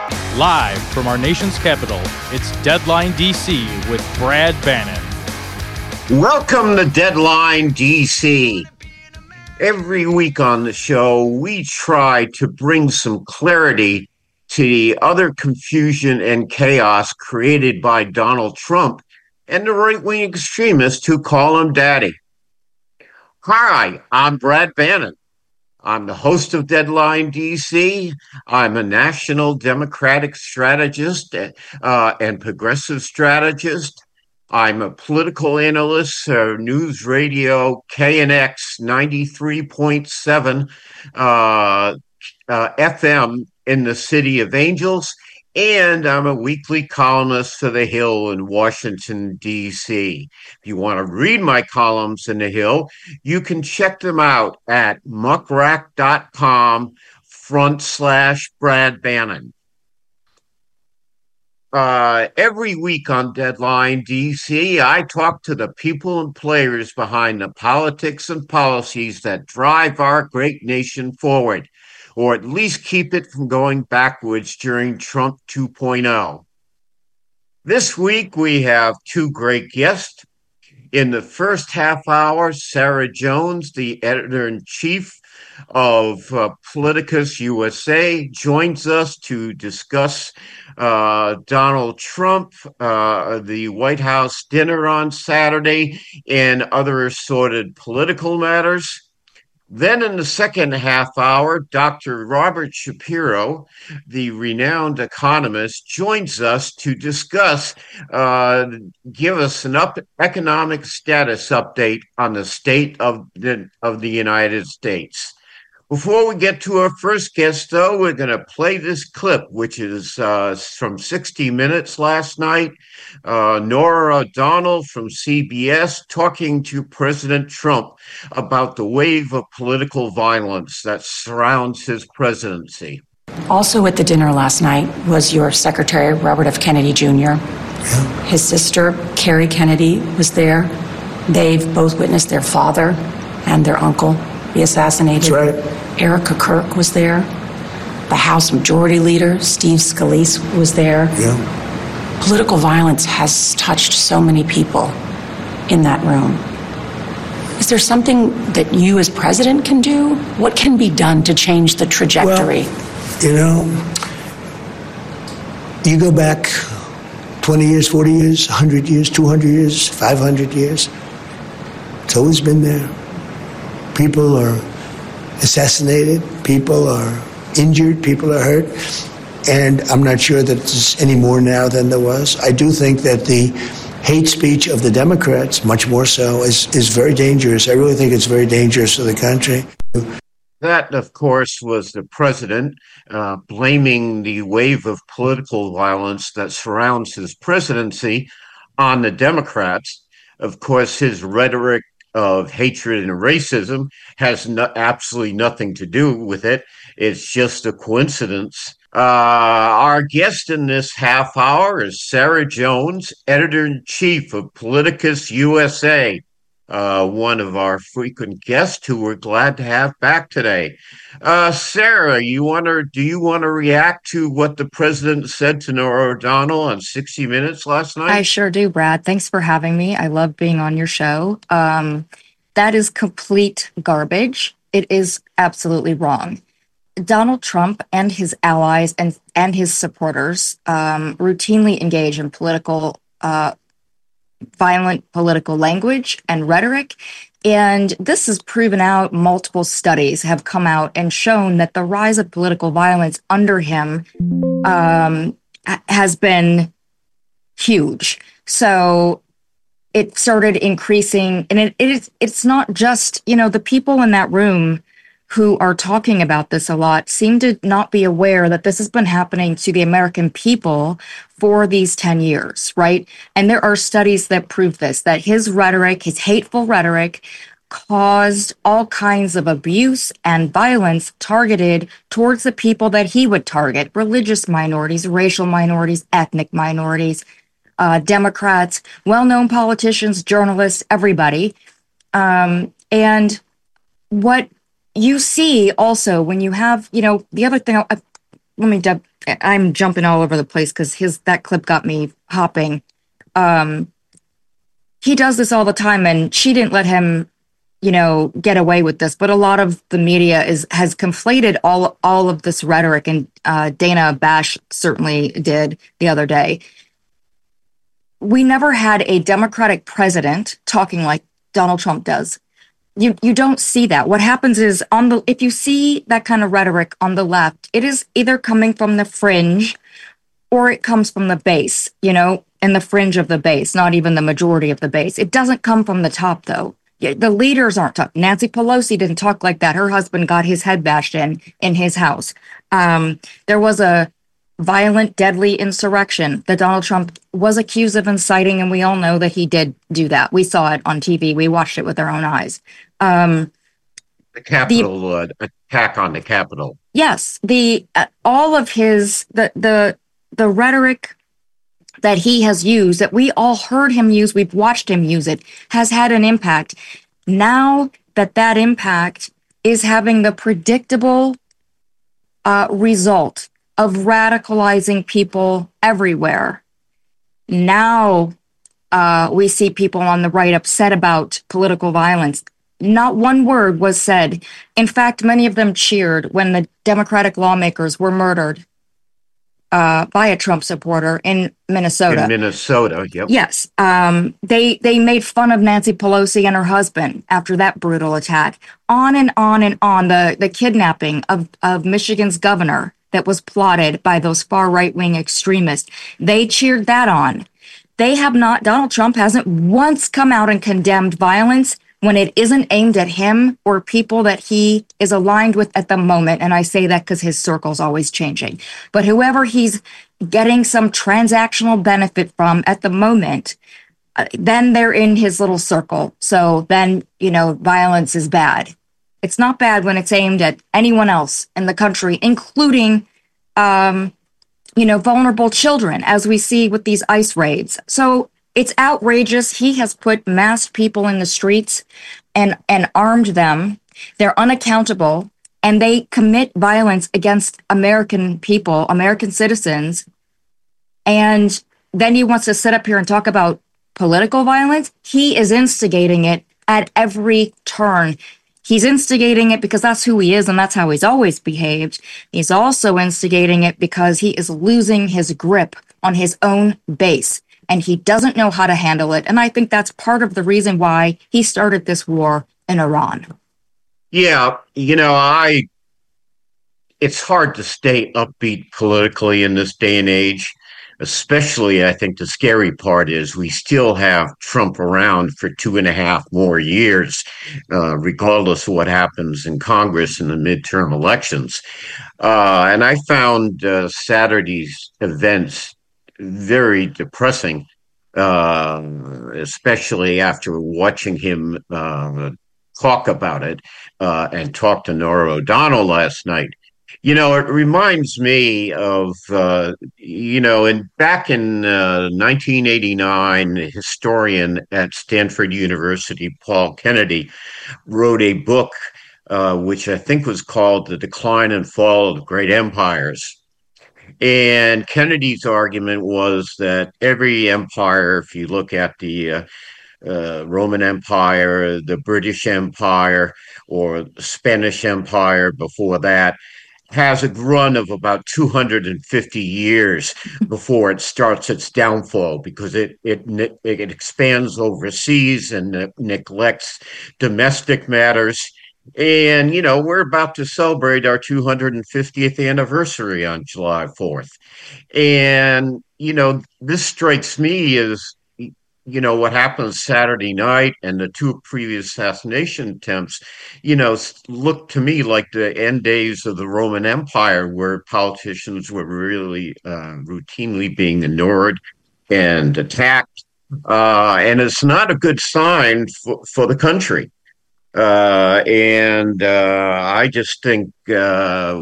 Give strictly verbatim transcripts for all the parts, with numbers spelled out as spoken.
Live from our nation's capital, it's Deadline D C with Brad Bannon. Welcome to Deadline D C. Every week on the show, we try to bring some clarity to the utter confusion and chaos created by Donald Trump and the right-wing extremists who call him daddy. Hi, I'm Brad Bannon. I'm the host of Deadline D C. I'm a national Democratic strategist uh, and progressive strategist. I'm a political analyst for News Radio K N X ninety-three point seven uh, uh, F M in the City of Angels, and I'm a weekly columnist for The Hill in Washington, D C. If you want to read my columns in The Hill, you can check them out at muckrack.com front slash Brad Bannon. Uh, every week on Deadline D C, I talk to the people and players behind the politics and policies that drive our great nation forward, or at least keep it from going backwards during Trump two point oh. This week, we have two great guests. In the first half hour, Sarah Jones, the editor-in-chief of uh, Politicus U S A, joins us to discuss uh, Donald Trump, uh, the White House dinner on Saturday, and other assorted political matters. Then in the second half hour, Doctor Robert Shapiro, the renowned economist, joins us to discuss, uh, give us an up economic status update on the state of the, of the United States. Before we get to our first guest, though, we're going to play this clip, which is uh, from sixty minutes last night. Uh, Norah O'Donnell from C B S talking to President Trump about the wave of political violence that surrounds his presidency. Also at the dinner last night was your Secretary, Robert F. Kennedy Junior Yeah. His sister, Kerry Kennedy, was there. They've both witnessed their father and their uncle be assassinated. That's right. Erica Kirk was there. The House Majority Leader, Steve Scalise, was there. Yeah. Political violence has touched so many people in that room. Is there something that you as president can do? What can be done to change the trajectory? Well, you know, you go back twenty years, forty years, one hundred years, two hundred years, five hundred years. It's always been there. People are assassinated, people are injured, people are hurt, and I'm not sure that there's any more now than there was. I do think that the hate speech of the Democrats, much more so, is, is very dangerous. I really think it's very dangerous for the country. That, of course, was the president uh, blaming the wave of political violence that surrounds his presidency on the Democrats. Of course, his rhetoric of hatred and racism has no, absolutely nothing to do with it. It's just a coincidence. Uh, our guest in this half hour is Sarah Jones, editor-in-chief of Politicus U S A, uh, one of our frequent guests who we're glad to have back today. Uh, Sarah, you want to, do you want to react to what the president said to Norah O'Donnell on sixty minutes last night? I sure do, Brad. Thanks for having me. I love being on your show. Um, that is complete garbage. It is absolutely wrong. Donald Trump and his allies and, and his supporters um, routinely engage in political, uh, violent political language and rhetoric. And this is proven out. Multiple studies have come out and shown that the rise of political violence under him um, has been huge. So it started increasing, and it, it is, it's not just, you know, the people in that room who are talking about this a lot seem to not be aware that this has been happening to the American people for these ten years, right? And there are studies that prove this, that his rhetoric, his hateful rhetoric, caused all kinds of abuse and violence targeted towards the people that he would target: religious minorities, racial minorities, ethnic minorities, uh, Democrats, well-known politicians, journalists, everybody. Um, and what you see also when you have, you know, the other thing, let me, dub, I'm jumping all over the place because his, that clip got me hopping. Um, he does this all the time, and she didn't let him, you know, get away with this. But a lot of the media is has conflated all all of this rhetoric, and uh, Dana Bash certainly did the other day. We never had a Democratic president talking like Donald Trump does. You you don't see that. What happens is on the if you see that kind of rhetoric on the left, it is either coming from the fringe or it comes from the base, you know, and the fringe of the base, not even the majority of the base. It doesn't come from the top, though. The leaders aren't talking. Nancy Pelosi didn't talk like that. Her husband got his head bashed in in his house. Um, there was a violent, deadly insurrection that Donald Trump was accused of inciting, and we all know that he did do that. We saw it on T V. We watched it with our own eyes. Um, the Capitol the, uh, attack on the Capitol. Yes, the uh, all of his the the the rhetoric that he has used, that we all heard him use, we've watched him use it, has had an impact. Now that that impact is having the predictable uh, result of radicalizing people everywhere, now uh, we see people on the right upset about political violence. Not one word was said. In fact, many of them cheered when the Democratic lawmakers were murdered Uh, by a Trump supporter in Minnesota. In Minnesota, yep. Yes. Um, they they made fun of Nancy Pelosi and her husband after that brutal attack. On and on and on. The, the kidnapping of, of Michigan's governor that was plotted by those far right-wing extremists. They cheered that on. They have not, Donald Trump hasn't once come out and condemned violence when it isn't aimed at him or people that he is aligned with at the moment. And I say that because his circle's always changing. But whoever he's getting some transactional benefit from at the moment, uh, then they're in his little circle. So then, you know, violence is bad. It's not bad when it's aimed at anyone else in the country, including, um, you know, vulnerable children, as we see with these ICE raids. So it's outrageous. He has put masked people in the streets and, and armed them. They're unaccountable, and they commit violence against American people, American citizens. And then he wants to sit up here and talk about political violence. He is instigating it at every turn. He's instigating it because that's who he is, and that's how he's always behaved. He's also instigating it because he is losing his grip on his own base, and he doesn't know how to handle it. And I think that's part of the reason why he started this war in Iran. Yeah, you know, I it's hard to stay upbeat politically in this day and age. Especially, I think the scary part is we still have Trump around for two and a half more years, uh, regardless of what happens in Congress in the midterm elections. Uh, and I found uh, Saturday's events very depressing, uh, especially after watching him uh, talk about it uh, and talk to Norah O'Donnell last night. You know, it reminds me of, uh, you know, in back in uh, nineteen eighty-nine, a historian at Stanford University, Paul Kennedy, wrote a book uh, which I think was called The Decline and Fall of Great Empires. And Kennedy's argument was that every empire, if you look at the uh, uh, Roman Empire, the British Empire, or the Spanish Empire before that, has a run of about two hundred fifty years before it starts its downfall, because it it it expands overseas and ne- neglects domestic matters. And, you know, we're about to celebrate our two hundred fiftieth anniversary on July fourth. And, you know, this strikes me as, you know, what happened Saturday night and the two previous assassination attempts, you know, look to me like the end days of the Roman Empire, where politicians were really uh, routinely being ignored and attacked. Uh, and it's not a good sign for, for the country. Uh, and uh, I just think uh,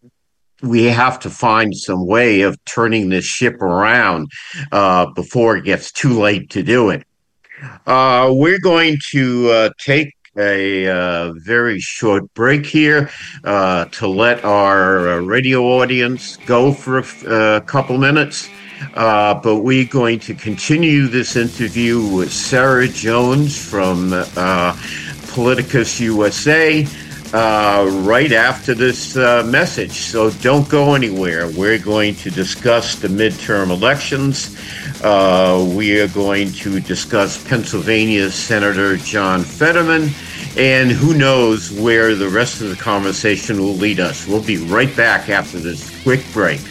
we have to find some way of turning this ship around uh, before it gets too late to do it. Uh, we're going to uh, take a uh, very short break here uh, to let our uh, radio audience go for a f- uh, couple minutes. Uh, but we're going to continue this interview with Sarah Jones from uh, Politicus U S A uh, right after this uh, message. So don't go anywhere. We're going to discuss the midterm elections. Uh, we are going to discuss Pennsylvania Senator John Fetterman, and who knows where the rest of the conversation will lead us. We'll be right back after this quick break.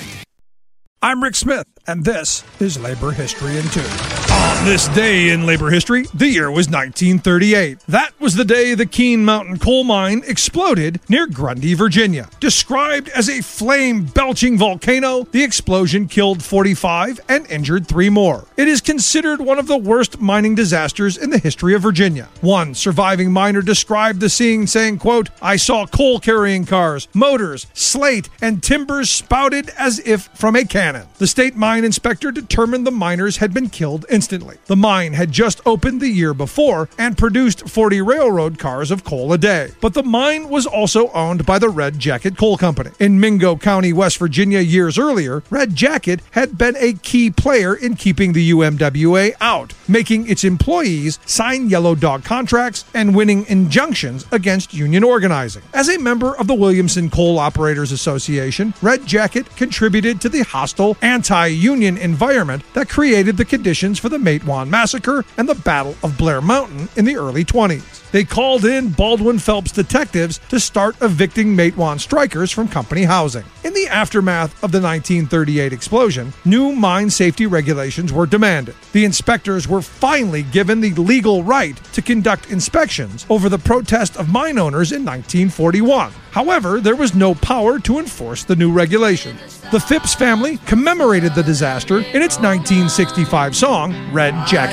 I'm Rick Smith, and this is Labor History in Two. On this day in labor history, the year was nineteen thirty-eight. That was the day the Keene Mountain coal mine exploded near Grundy, Virginia. Described as a flame-belching volcano, the explosion killed forty-five and injured three more. It is considered one of the worst mining disasters in the history of Virginia. One surviving miner described the scene saying, quote, "I saw coal-carrying cars, motors, slate, and timbers spouted as if from a cannon." The state mine inspector determined the miners had been killed instantly. The mine had just opened the year before and produced forty railroad cars of coal a day. But the mine was also owned by the Red Jacket Coal Company. In Mingo County, West Virginia, years earlier, Red Jacket had been a key player in keeping the U M W A out, making its employees sign yellow dog contracts and winning injunctions against union organizing. As a member of the Williamson Coal Operators Association, Red Jacket contributed to the hostile anti-union environment that created the conditions for the Matewan Massacre and the Battle of Blair Mountain in the early twenties. They called in Baldwin Phelps detectives to start evicting Matewan strikers from company housing. In the aftermath of the nineteen thirty-eight explosion, new mine safety regulations were demanded. The inspectors were finally given the legal right to conduct inspections over the protest of mine owners in nineteen forty-one. However, there was no power to enforce the new regulations. The Phipps family commemorated the disaster in its nineteen sixty-five song, Red Jacket